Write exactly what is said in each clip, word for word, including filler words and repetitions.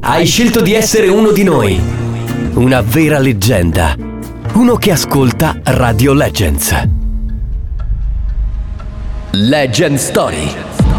Hai scelto di essere uno di noi. Una vera leggenda. Uno che ascolta Radio Legends. Legend Story.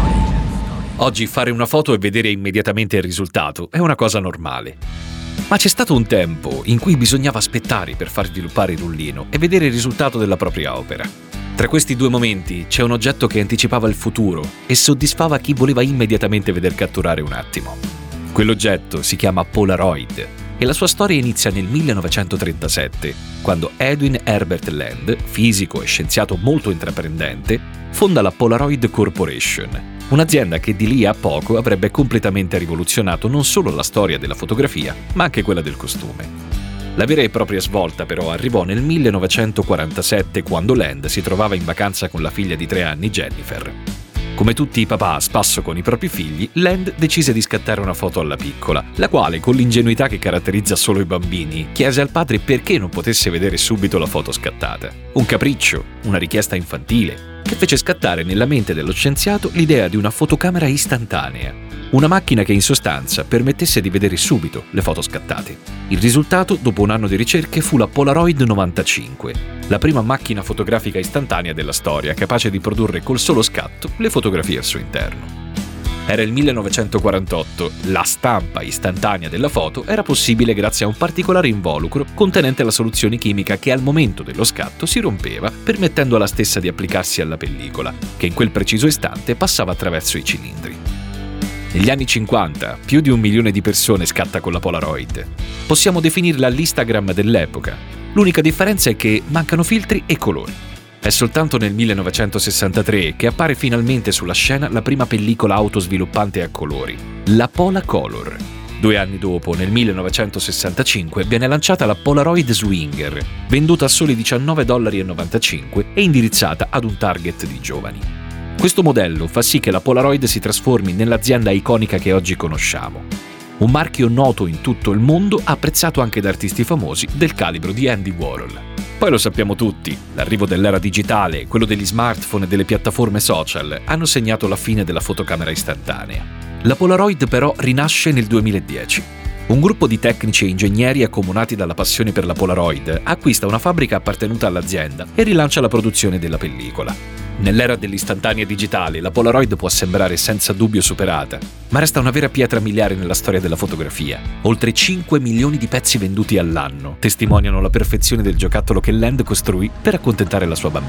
Oggi fare una foto e vedere immediatamente il risultato è una cosa normale. Ma c'è stato un tempo in cui bisognava aspettare per far sviluppare il rullino e vedere il risultato della propria opera. Tra questi due momenti c'è un oggetto che anticipava il futuro e soddisfava chi voleva immediatamente veder catturare un attimo. Quell'oggetto si chiama Polaroid e la sua storia inizia nel millenovecentotrentasette, quando Edwin Herbert Land, fisico e scienziato molto intraprendente, fonda la Polaroid Corporation, un'azienda che di lì a poco avrebbe completamente rivoluzionato non solo la storia della fotografia, ma anche quella del costume. La vera e propria svolta però arrivò nel millenovecentoquarantasette, quando Land si trovava in vacanza con la figlia di tre anni, Jennifer. Come tutti i papà a spasso con i propri figli, Land decise di scattare una foto alla piccola, la quale, con l'ingenuità che caratterizza solo i bambini, chiese al padre perché non potesse vedere subito la foto scattata. Un capriccio, una richiesta infantile, che fece scattare nella mente dello scienziato l'idea di una fotocamera istantanea, una macchina che in sostanza permettesse di vedere subito le foto scattate. Il risultato, dopo un anno di ricerche, fu la Polaroid novantacinque, la prima macchina fotografica istantanea della storia, capace di produrre col solo scatto le fotografie al suo interno. Era il millenovecentoquarantotto, la stampa istantanea della foto era possibile grazie a un particolare involucro contenente la soluzione chimica che al momento dello scatto si rompeva, permettendo alla stessa di applicarsi alla pellicola, che in quel preciso istante passava attraverso i cilindri. Negli anni cinquanta, più di un milione di persone scatta con la Polaroid. Possiamo definirla l'Instagram dell'epoca. L'unica differenza è che mancano filtri e colori. È soltanto nel millenovecentosessantatré che appare finalmente sulla scena la prima pellicola autosviluppante a colori, la Polacolor. Due anni dopo, nel millenovecentosessantacinque, viene lanciata la Polaroid Swinger, venduta a soli diciannove virgola novantacinque dollari e indirizzata ad un target di giovani. Questo modello fa sì che la Polaroid si trasformi nell'azienda iconica che oggi conosciamo. Un marchio noto in tutto il mondo, apprezzato anche da artisti famosi del calibro di Andy Warhol. Poi lo sappiamo tutti, l'arrivo dell'era digitale, quello degli smartphone e delle piattaforme social hanno segnato la fine della fotocamera istantanea. La Polaroid però rinasce nel duemiladieci. Un gruppo di tecnici e ingegneri accomunati dalla passione per la Polaroid acquista una fabbrica appartenuta all'azienda e rilancia la produzione della pellicola. Nell'era dell'istantanea digitale, la Polaroid può sembrare senza dubbio superata, ma resta una vera pietra miliare nella storia della fotografia. Oltre cinque milioni di pezzi venduti all'anno testimoniano la perfezione del giocattolo che Land costruì per accontentare la sua bambina.